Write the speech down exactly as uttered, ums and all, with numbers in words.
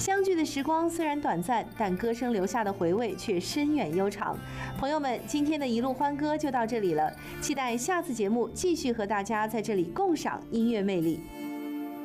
相聚的时光虽然短暂，但歌声留下的回味却深远悠长。朋友们，今天的一路欢歌就到这里了，期待下次节目继续和大家在这里共赏音乐魅力。